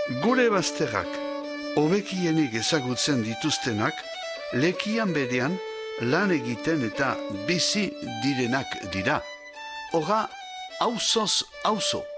Gure bazterrak, hobekienik ezagutzen dituztenak, lekian berean lan egiten eta bizi direnak dira. Hora, auzoz auzo.